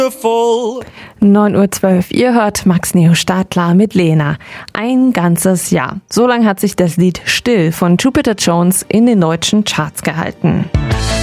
9:12 Uhr, ihr hört Max Neo Stadler mit Lena. Ein ganzes Jahr. So lang hat sich das Lied Still von Jupiter Jones in den deutschen Charts gehalten.